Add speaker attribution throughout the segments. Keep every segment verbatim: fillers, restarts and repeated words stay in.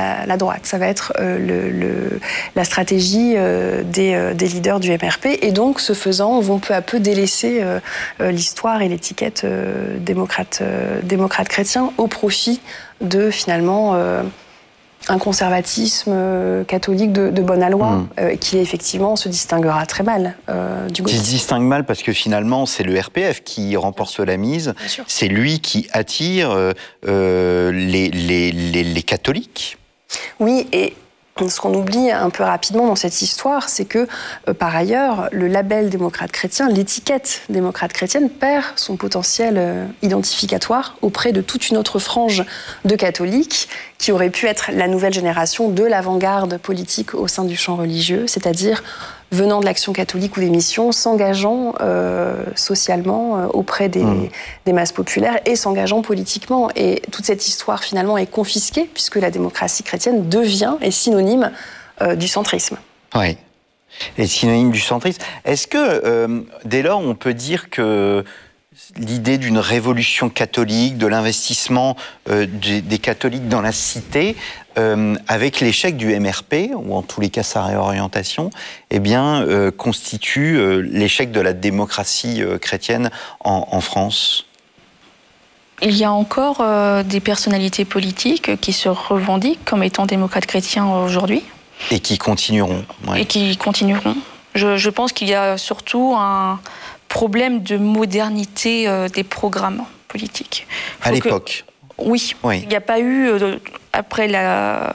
Speaker 1: la, la droite. Ça va être euh, le, le, la stratégie euh, des, euh, des leaders du M R P. Et donc, ce faisant, vont peu à peu délaisser euh, euh, l'histoire et l'étiquette euh, démocrate, euh, démocrate chrétien au profit de, finalement, euh, un conservatisme euh, catholique de, de bonne aloi, mmh. euh, qui effectivement se distinguera très mal euh, du gauchisme.
Speaker 2: Qui se distingue mal parce que finalement c'est le R P F qui remporte la mise, c'est lui qui attire euh, les, les, les, les catholiques.
Speaker 1: Oui, et ce qu'on oublie un peu rapidement dans cette histoire, c'est que, euh, par ailleurs, le label démocrate chrétien, l'étiquette démocrate chrétienne, perd son potentiel euh, identificatoire auprès de toute une autre frange de catholiques qui aurait pu être la nouvelle génération de l'avant-garde politique au sein du champ religieux, c'est-à-dire venant de l'action catholique ou des missions, s'engageant euh, socialement euh, auprès des, mmh. des masses populaires et s'engageant politiquement. Et toute cette histoire, finalement, est confisquée, puisque la démocratie chrétienne devient, est synonyme euh, du centrisme.
Speaker 2: Oui, est synonyme du centrisme. Est-ce que, euh, dès lors, on peut dire que l'idée d'une révolution catholique, de l'investissement euh, des, des catholiques dans la cité, euh, avec l'échec du M R P, ou en tous les cas sa réorientation, eh bien, euh, constitue euh, l'échec de la démocratie euh, chrétienne en, en France?
Speaker 3: Il y a encore euh, des personnalités politiques qui se revendiquent comme étant démocrates chrétiens aujourd'hui.
Speaker 2: Et qui continueront. Ouais.
Speaker 3: Et qui continueront. Je, je pense qu'il y a surtout un problème de modernité euh, des programmes politiques.
Speaker 2: Faut à l'époque
Speaker 3: que... Oui. oui. Il n'y a pas eu, euh, après, la,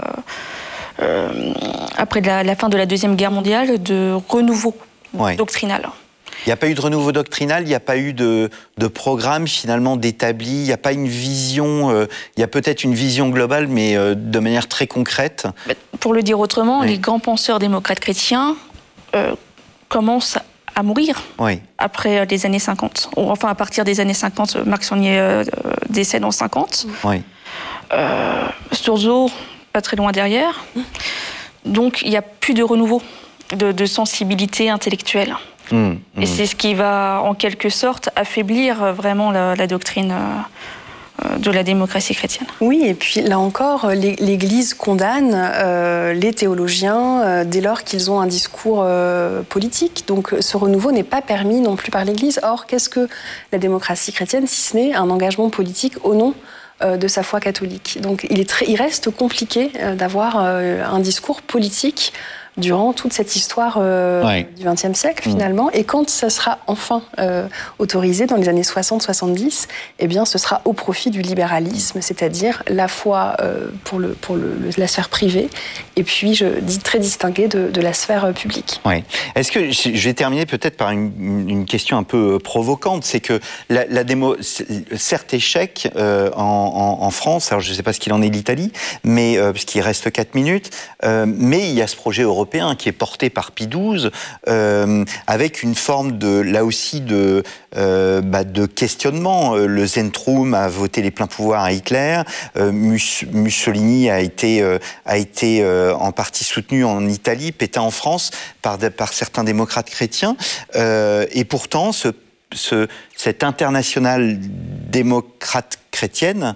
Speaker 3: euh, après la, la fin de la Deuxième Guerre mondiale, de renouveau ouais. doctrinal.
Speaker 2: Il n'y a pas eu de renouveau doctrinal, il n'y a pas eu de, de programme finalement d'établi, il n'y a pas une vision, euh, il y a peut-être une vision globale, mais euh, de manière très concrète.
Speaker 3: Pour le dire autrement, oui. les grands penseurs démocrates chrétiens euh, commencent à mourir oui. après les années cinquante. Enfin, à partir des années cinquante, Marx Saunier euh, décède en cinquante.
Speaker 2: Oui.
Speaker 3: Euh, Sturzo, pas très loin derrière. Donc, il n'y a plus de renouveau, de, de sensibilité intellectuelle. Mmh, mmh. Et c'est ce qui va, en quelque sorte, affaiblir vraiment la, la doctrine euh, de la démocratie chrétienne.
Speaker 1: Oui, et puis là encore, l'Église condamne euh, les théologiens euh, dès lors qu'ils ont un discours euh, politique. Donc ce renouveau n'est pas permis non plus par l'Église. Or, qu'est-ce que la démocratie chrétienne, si ce n'est un engagement politique au nom euh, de sa foi catholique? Donc il, est très, il reste compliqué euh, d'avoir euh, un discours politique durant toute cette histoire euh, ouais. du vingtième siècle, finalement. Mmh. Et quand ça sera enfin euh, autorisé, dans les années soixante soixante-dix, eh bien, ce sera au profit du libéralisme, c'est-à-dire la foi euh, pour, le, pour le, le, la sphère privée, et puis, je dis, très distinguée de, de la sphère publique.
Speaker 2: Ouais. Est-ce que, je vais terminer peut-être par une, une question un peu provocante, c'est que la, la démo, certes échec euh, en, en, en France, alors je ne sais pas ce qu'il en est l'Italie, mais euh, parce qu'il reste quatre minutes, euh, mais il y a ce projet européen qui est porté par Pie douze, euh, avec une forme de, là aussi, de, euh, bah, de questionnement. Le Zentrum a voté les pleins pouvoirs à Hitler, euh, Mus- Mussolini a été, euh, a été euh, en partie soutenu en Italie, Pétain en France, par, par certains démocrates chrétiens, euh, et pourtant, ce, ce, cette internationale démocrate chrétienne,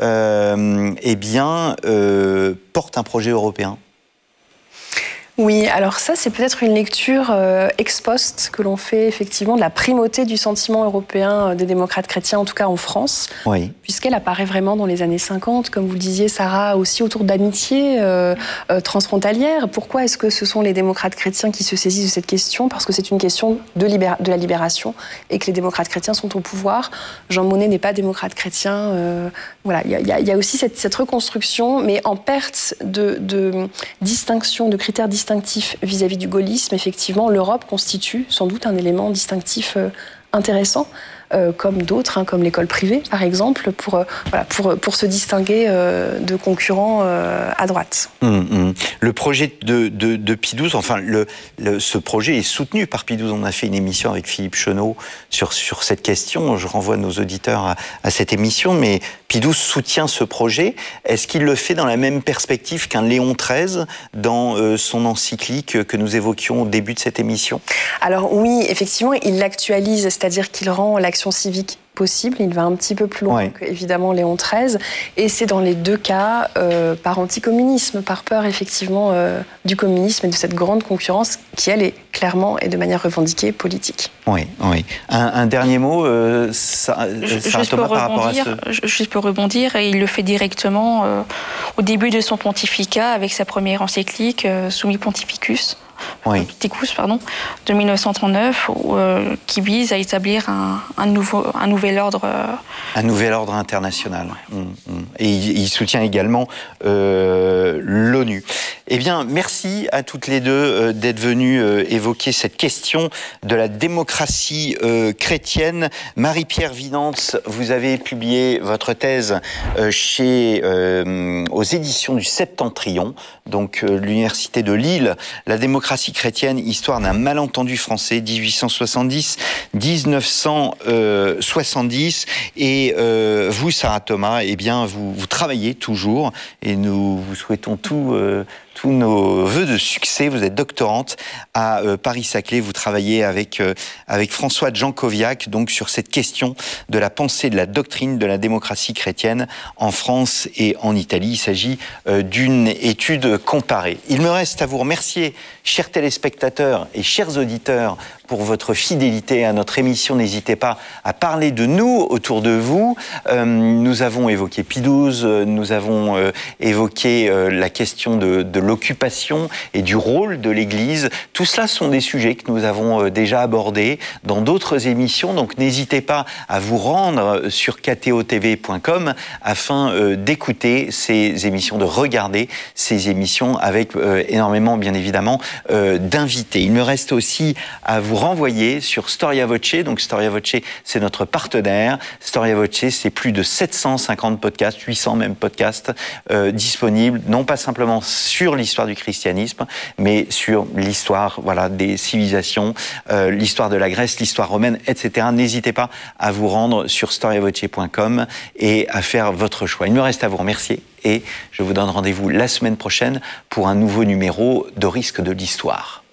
Speaker 2: euh, eh bien, euh, porte un projet européen.
Speaker 1: Oui, alors ça, c'est peut-être une lecture euh, ex post que l'on fait effectivement de la primauté du sentiment européen des démocrates chrétiens, en tout cas en France, oui. puisqu'elle apparaît vraiment dans les années cinquante, comme vous le disiez, Sarah, aussi autour d'amitié euh, euh, transfrontalière. Pourquoi est-ce que ce sont les démocrates chrétiens qui se saisissent de cette question? Parce que c'est une question de, libéra- de la libération et que les démocrates chrétiens sont au pouvoir. Jean Monnet n'est pas démocrate chrétien. Euh, voilà, il y, y, y a aussi cette, cette reconstruction, mais en perte de, de distinction, de critères distinctifs vis-à-vis du gaullisme. Effectivement, l'Europe constitue sans doute un élément distinctif euh, intéressant, euh, comme d'autres, hein, comme l'école privée, par exemple, pour, euh, voilà, pour, pour se distinguer euh, de concurrents euh, à droite.
Speaker 2: Mmh, mmh. Le projet de, de, de Pie douze, enfin, le, le, ce projet est soutenu par Pie douze. On a fait une émission avec Philippe Chenot sur, sur cette question. Je renvoie nos auditeurs à, à cette émission, mais Pie douze soutient ce projet. Est-ce qu'il le fait dans la même perspective qu'un Léon treize dans euh, son encyclique que nous évoquions au début de cette émission?
Speaker 1: Alors oui, effectivement, il l'actualise, c'est-à-dire qu'il rend l'action civique possible. Il va un petit peu plus loin ouais. que, évidemment, Léon treize. Et c'est dans les deux cas euh, par anticommunisme, par peur, effectivement, euh, du communisme et de cette grande concurrence qui, elle, est clairement et de manière revendiquée politique.
Speaker 2: Oui, oui. Un, un dernier mot, euh, ça, ça Thomas, par rapport à ce...
Speaker 3: Juste pour rebondir, et il le fait directement euh, au début de son pontificat avec sa première encyclique, euh, Summi Pontificus. Oui. Pontificus, pardon, de mille neuf cent trente-neuf, où, euh, qui vise à établir un, un, nouveau, un nouvel ordre. Euh...
Speaker 2: Un nouvel ordre international. Ouais. Mmh, mmh. Et il, il soutient également euh, l'ONU. Eh bien, merci à toutes les deux euh, d'être venues euh, évoquer cette question de la démocratie euh, chrétienne. Marie-Pierre Winantz, vous avez publié votre thèse euh, chez, euh, aux éditions du Septentrion, donc euh, l'Université de Lille, la démocratie chrétienne, histoire d'un malentendu français, dix-huit cent soixante-dix à dix-neuf cent soixante-dix. Et euh, vous, Sarah Thomas, eh bien, vous, vous travaillez toujours et nous vous souhaitons tout... Euh, tous nos vœux de succès. Vous êtes doctorante à euh, Paris-Saclay. Vous travaillez avec, euh, avec François Jankoviak donc sur cette question de la pensée, de la doctrine de la démocratie chrétienne en France et en Italie. Il s'agit euh, d'une étude comparée. Il me reste à vous remercier, chers téléspectateurs et chers auditeurs, pour votre fidélité à notre émission. N'hésitez pas à parler de nous autour de vous. Euh, nous avons évoqué Pie douze, nous avons euh, évoqué euh, la question de, de l'occupation et du rôle de l'Église. Tout cela sont des sujets que nous avons euh, déjà abordés dans d'autres émissions. Donc n'hésitez pas à vous rendre sur k t o t v point com afin euh, d'écouter ces émissions, de regarder ces émissions avec euh, énormément, bien évidemment, euh, d'invités. Il me reste aussi à vous renvoyer sur Storia Voce. Donc Storia Voce, c'est notre partenaire. Storia Voce, c'est plus de sept cent cinquante podcasts, huit cents même podcasts euh, disponibles, non pas simplement sur l'histoire du christianisme, mais sur l'histoire, voilà, des civilisations, euh, l'histoire de la Grèce, l'histoire romaine, et cetera. N'hésitez pas à vous rendre sur storia voce point com et à faire votre choix. Il me reste à vous remercier et je vous donne rendez-vous la semaine prochaine pour un nouveau numéro de Risque de l'Histoire.